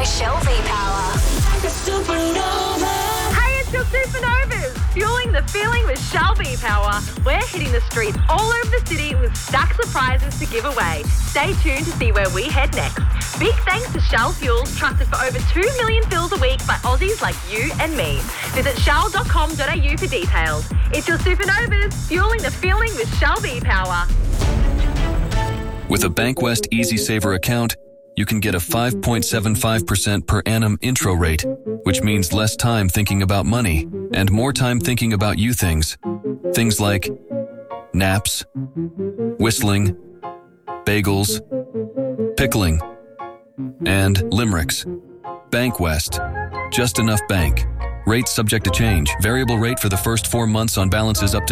with Shell V-Power. Hey, it's your Supernovas! Fueling the feeling with Shell V-Power. We're hitting the streets all over the city with stacks of prizes to give away. Stay tuned to see where we head next. Big thanks to Shell Fuels, trusted for over 2 million fills a week by Aussies like you and me. Visit shell.com.au for details. It's your Supernovas, fueling the feeling with Shell V-Power. With a Bankwest EasySaver account, you can get a 5.75% per annum intro rate, which means less time thinking about money and more time thinking about you things. Things like naps, whistling, bagels, pickling, and limericks. Bankwest. Just enough bank. Rates subject to change. Variable rate for the first 4 months on balances up to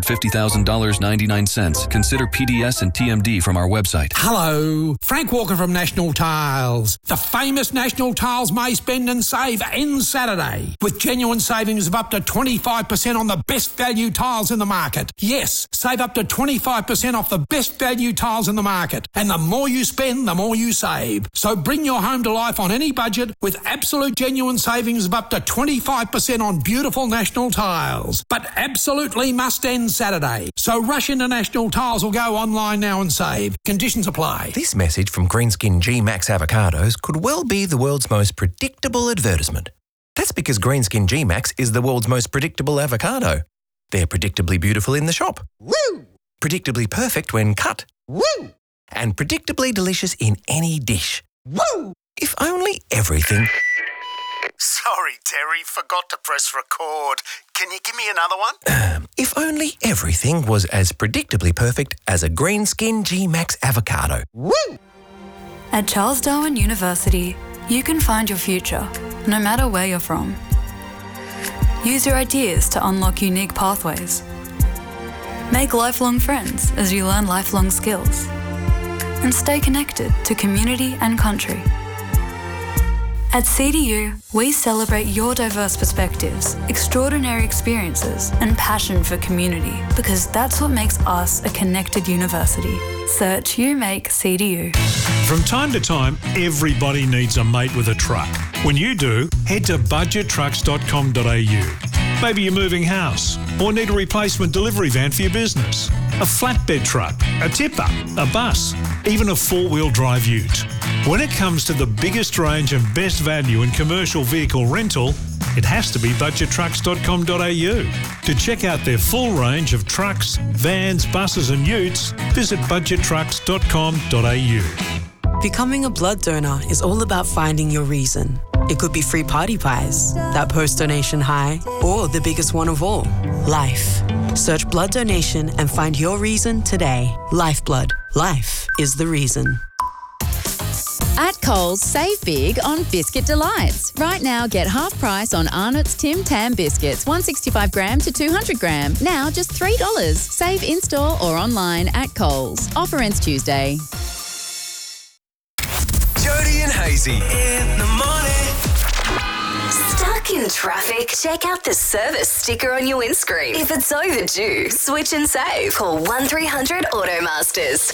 $250,000.99. Consider PDS and TMD from our website. Hello, Frank Walker from National Tiles. The famous National Tiles May Spend and Save ends Saturday with genuine savings of up to 25% on the best value tiles in the market. Yes, save up to 25% off the best value tiles in the market. And the more you spend, the more you save. So bring your home to life on any budget with absolute genuine savings of up to 25% on beautiful National Tiles. But absolutely must end Saturday. So rush into National Tiles or go online now and save. Conditions apply. This message from Greenskin G-Max avocados could well be the world's most predictable advertisement. That's because Greenskin G-Max is the world's most predictable avocado. They're predictably beautiful in the shop. Woo! Predictably perfect when cut. Woo! And predictably delicious in any dish. Woo! If only everything... Sorry, Terry, forgot to press record. Can you give me another one? If only everything was as predictably perfect as a Greenskin G-Max avocado. Woo! At Charles Darwin University, you can find your future, no matter where you're from. Use your ideas to unlock unique pathways. Make lifelong friends as you learn lifelong skills. And stay connected to community and country. At CDU, we celebrate your diverse perspectives, extraordinary experiences, and passion for community, because that's what makes us a connected university. Search UMake CDU. From time to time, everybody needs a mate with a truck. When you do, head to budgettrucks.com.au. Maybe you're moving house or need a replacement delivery van for your business, a flatbed truck, a tipper, a bus, even a four-wheel drive ute. When it comes to the biggest range and best value in commercial vehicle rental, it has to be budgettrucks.com.au. To check out their full range of trucks, vans, buses and utes, visit budgettrucks.com.au. Becoming a blood donor is all about finding your reason. It could be free party pies, that post-donation high, or the biggest one of all, life. Search blood donation and find your reason today. Lifeblood. Life is the reason. At Coles, save big on Biscuit Delights. Right now, get half price on Arnott's Tim Tam biscuits, 165 gram to 200 gram. Now just $3. Save in-store or online at Coles. Offer ends Tuesday. Jody and Hazy in the morning. Stuck in traffic? Check out the service sticker on your windscreen. If it's overdue, switch and save. Call 1300 Automasters.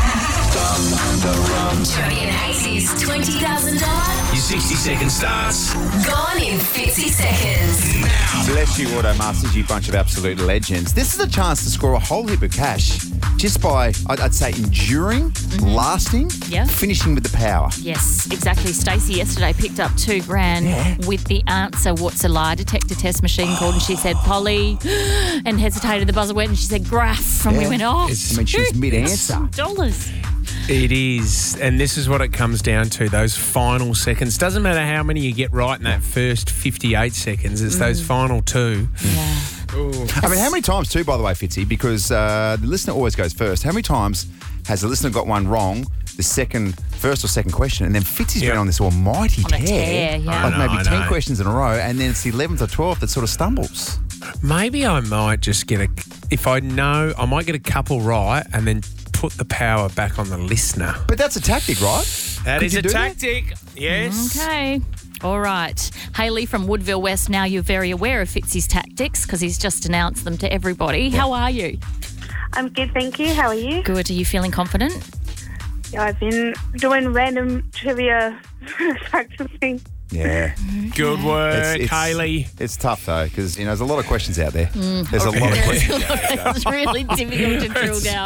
Jody and Hazy's $20,000. Your 60-second starts. Gone in 50 seconds. Now. Bless you, Automasters, you bunch of absolute legends. This is a chance to score a whole heap of cash just by, I'd say, enduring, lasting, finishing with the power. Yes, exactly. Stacey yesterday picked up $2,000 with the answer, what's a lie detector test machine called, and she said Polly, and hesitated, the buzzer went, and she said graph, and we went, I mean, she was mid-answer. Dollars. It is, and this is what it comes down to, those final seconds. Doesn't matter how many you get right in that first 58 seconds, it's those final two. Yeah. Ooh. I mean, how many times too, by the way, Fitzy, because the listener always goes first. How many times has the listener got one wrong, the first or second question, and then Fitzy's been on this almighty tear. Like maybe 10 questions in a row, and then it's the 11th or 12th that sort of stumbles. Maybe I might just get I might get a couple right and then put the power back on the listener. But that's a tactic, right? That is a tactic, yes. Okay. All right. Hayley from Woodville West, now you're very aware of Fitzy's tactics because he's just announced them to everybody. How are you? I'm good, thank you. How are you? Good. Are you feeling confident? Yeah, I've been doing random trivia practicing. Yeah. Good work, It's- Hayley. It's tough, though, because, there's a lot of questions out there. Mm. There's a lot of questions out there. It's really difficult to drill down.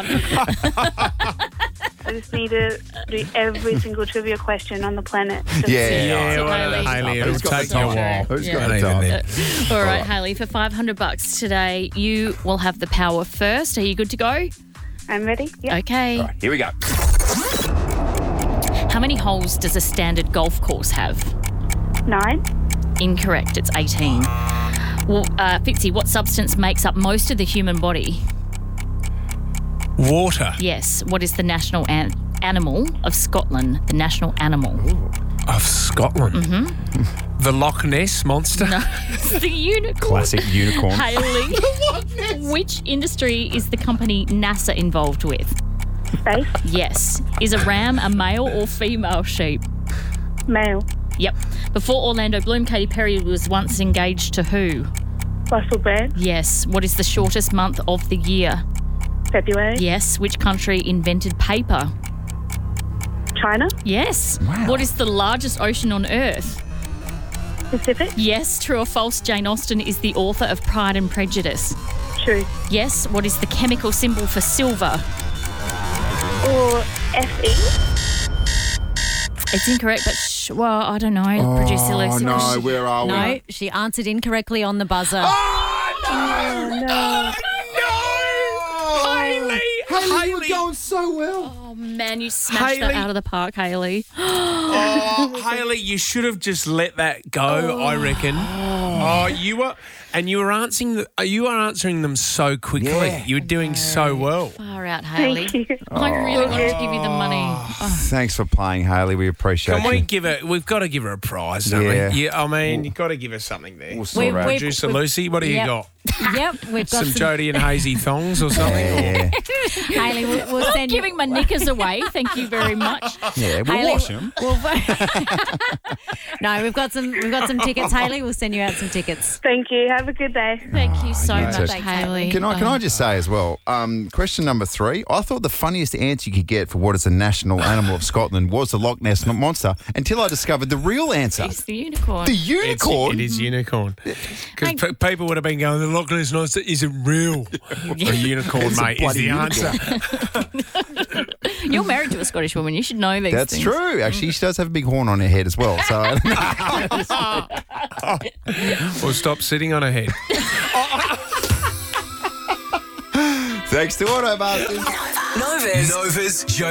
I just need to do every single trivia question on the planet. Hayley, it'll take you a while. Who's got the time? All right, Hayley, for $500 today, you will have the power first. Are you good to go? I'm ready. Yeah. Okay. All right, here we go. How many holes does a standard golf course have? 9. Incorrect. It's 18. Well, Fitzy, what substance makes up most of the human body? Water. Yes. What is the national animal of Scotland? The national animal. Of Scotland? Mm-hmm. The Loch Ness Monster? No, it's the unicorn. Classic unicorn. Hayley, which industry is the company NASA involved with? Space. Yes. Is a ram a male or female sheep? Male. Yep. Before Orlando Bloom, Katy Perry was once engaged to who? Russell Brand. Yes. What is the shortest month of the year? February. Yes. Which country invented paper? China. Yes. Wow. What is the largest ocean on Earth? Pacific. Yes. True or false, Jane Austen is the author of Pride and Prejudice? True. Yes. What is the chemical symbol for silver? Or Fe. It's incorrect, but well, I don't know. Producer Lucy. no, where are we? No, she answered incorrectly on the buzzer. No. Hayley, you were going so well. Oh, man, you smashed that out of the park, Hayley. Hayley, you should have just let that go, I reckon. Oh, you were answering them so quickly. Yeah. You were doing so well. Far out, Hayley. Thank you. I really wanted to give you the money. Thanks for playing, Hayley. We appreciate Can we you. give her? We've got to give her a prize, don't Yeah. we? Yeah, I mean, you've got to give her something there. We'll sort her out. Producer Lucy, what do you got? Yep, we've got Some Jodie and Hazy thongs or something? Yeah. Hayley, we'll I'm send you. giving my knickers away. Thank you very much. Yeah, we'll Hayley, wash them. No, we've got some tickets, Hayley. We'll send you out some tickets. Thank you. Have a good day. Thank you so okay. much, Thanks, Hayley. Can I just say as well, question number 3, I thought the funniest answer you could get for what is the national animal of Scotland was the Loch Ness Monster until I discovered the real answer. It's the unicorn. The unicorn? It is unicorn. Because people would have been going, the Loch Ness Monster isn't real. A unicorn, It's a mate, is bloody the unicorn. answer. You're married to a Scottish woman. You should know these That's things. true. Actually, she does have a big horn on her head as well. So Or stop sitting on her head. thanks to Automasters. Nova's Nova's